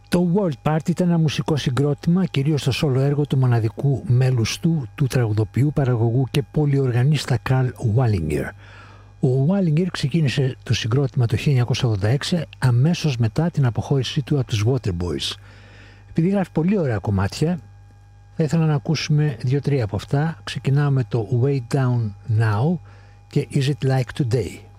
Το World Party ήταν ένα μουσικό συγκρότημα, κυρίως το solo έργο του μοναδικού μέλους του τραγουδοποιού, παραγωγού και πολυοργανίστα Karl Wallinger. Ο Wallinger ξεκίνησε το συγκρότημα το 1986, αμέσως μετά την αποχώρησή του από τους Waterboys. Επειδή γράφει πολύ ωραία κομμάτια, θα ήθελα να ακούσουμε 2-3 από αυτά. Ξεκινάμε με το Way Down Now και Is It Like Today.